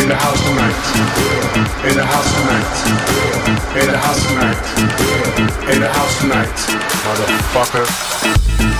In the house tonight. In the house tonight. In the house tonight. In the house tonight. Motherfucker.